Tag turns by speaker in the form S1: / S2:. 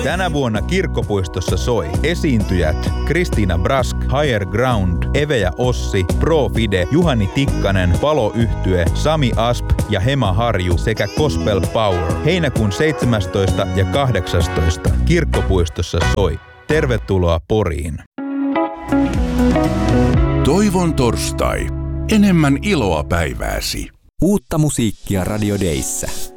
S1: Tänä vuonna Kirkkopuistossa soi esiintyjät Kristiina Brask, Higher Ground, Eve ja Ossi, Pro Fide, Juhani Tikkanen, Palo-yhtye, Sami Asp ja Hema Harju sekä Gospel Power. Heinäkuun 17. ja 18. Kirkkopuistossa soi. Tervetuloa Poriin.
S2: Toivon torstai. Enemmän iloa päivääsi.
S3: Uutta musiikkia Radio Dayssä.